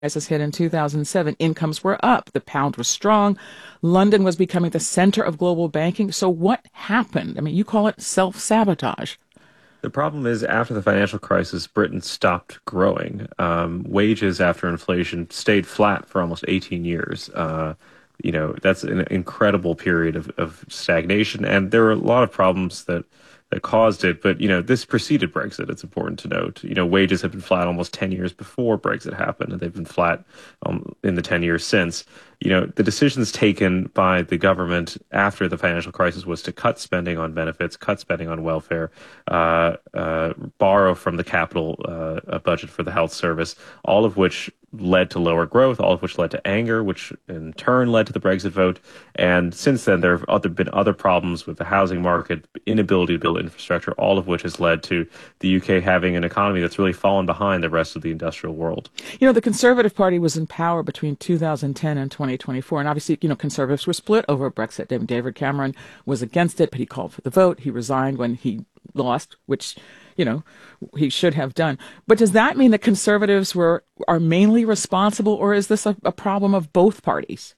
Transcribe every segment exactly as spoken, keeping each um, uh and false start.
crisis hit in two thousand seven, incomes were up, the pound was strong, London was becoming the center of global banking. So what happened? I mean, you call it self-sabotage. The problem is, after the financial crisis, Britain stopped growing. Um, wages after inflation stayed flat for almost eighteen years. Uh, you know, that's an incredible period of, of stagnation. And there were a lot of problems that, that caused it. But, you know, this preceded Brexit, it's important to note. You know, wages have been flat almost ten years before Brexit happened, and they've been flat um, in the ten years since. You know, the decisions taken by the government after the financial crisis was to cut spending on benefits, cut spending on welfare, uh, uh, borrow from the capital uh, budget for the health service, all of which led to lower growth, all of which led to anger, which in turn led to the Brexit vote. And since then, there have other, been other problems with the housing market, inability to build infrastructure, all of which has led to the U K having an economy that's really fallen behind the rest of the industrial world. You know, the Conservative Party was in power between two thousand ten and twenty twenty-four. And obviously, you know, Conservatives were split over Brexit. David Cameron was against it, but he called for the vote. He resigned when he lost, which, you know, he should have done. But does that mean that Conservatives were are mainly responsible, or is this a, a problem of both parties?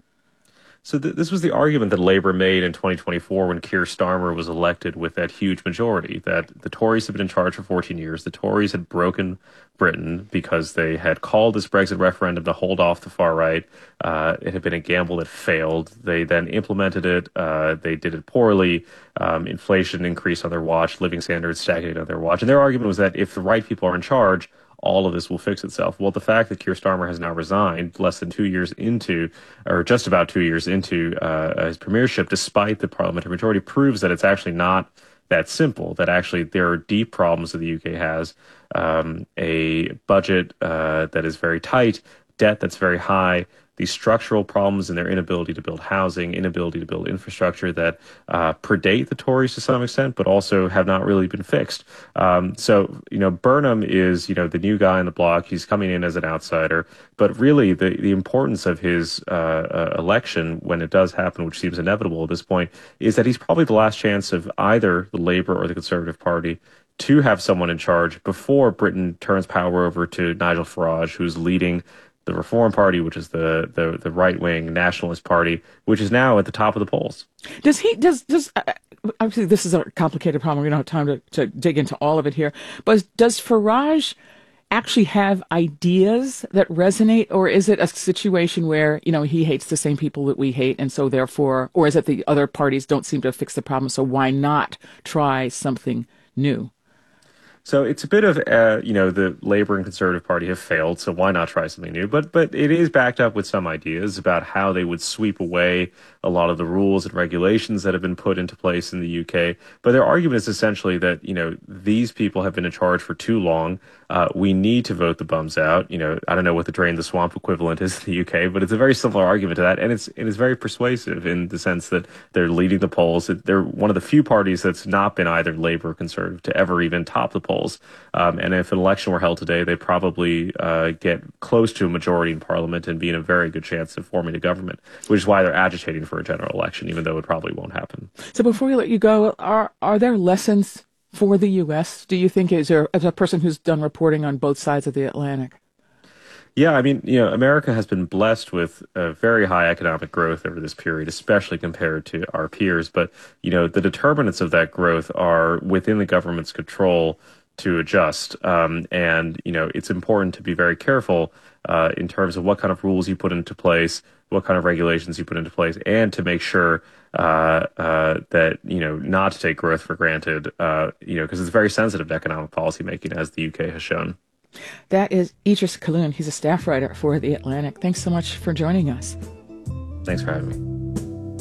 So th- this was the argument that Labour made in twenty twenty-four when Keir Starmer was elected with that huge majority, that the Tories had been in charge for fourteen years. The Tories had broken Britain because they had called this Brexit referendum to hold off the far right. Uh, it had been a gamble that failed. They then implemented it. Uh, they did it poorly. Um, inflation increased on their watch. Living standards stagnated on their watch. And their argument was that if the right people are in charge, all of this will fix itself. Well, the fact that Keir Starmer has now resigned less than two years into, or just about two years into uh, his premiership, despite the parliamentary majority, proves that it's actually not that simple, that actually there are deep problems that the U K has, um, a budget uh, that is very tight, debt that's very high, these structural problems in their inability to build housing, inability to build infrastructure that uh, predate the Tories to some extent, but also have not really been fixed. Um, so, you know, Burnham is, you know, the new guy on the block. He's coming in as an outsider. But really, the, the importance of his uh, uh, election, when it does happen, which seems inevitable at this point, is that he's probably the last chance of either the Labour or the Conservative Party to have someone in charge before Britain turns power over to Nigel Farage, who's leading the Reform Party, which is the, the, the right-wing nationalist party, which is now at the top of the polls. Does he, does, does, uh, obviously this is a complicated problem. We don't have time to, to dig into all of it here. But does Farage actually have ideas that resonate, or is it a situation where, you know, he hates the same people that we hate, and so therefore, or is it the other parties don't seem to fix the problem, so why not try something new? So it's a bit of, uh, you know, the Labour and Conservative Party have failed, so why not try something new? But but it is backed up with some ideas about how they would sweep away a lot of the rules and regulations that have been put into place in the U K. But their argument is essentially that, you know, these people have been in charge for too long. Uh, we need to vote the bums out. You know, I don't know what the drain the swamp equivalent is in the U K, but it's a very similar argument to that. And it's it is very persuasive in the sense that they're leading the polls. They're one of the few parties that's not been either Labour or Conservative to ever even top the polls. Um, and if an election were held today, they probably uh, get close to a majority in Parliament and be in a very good chance of forming a government, which is why they're agitating for a general election, even though it probably won't happen. So before we let you go, are are there lessons for the U S, do you think, as a, as a person who's done reporting on both sides of the Atlantic? Yeah, I mean, you know, America has been blessed with a very high economic growth over this period, especially compared to our peers. But, you know, the determinants of that growth are within the government's control to adjust. Um, and, you know, it's important to be very careful uh, in terms of what kind of rules you put into place, what kind of regulations you put into place, and to make sure uh, uh, that, you know, not to take growth for granted, uh, you know, because it's very sensitive to economic policymaking, as the U K has shown. That is Idris Khaloun. He's a staff writer for The Atlantic. Thanks so much for joining us. Thanks for having me.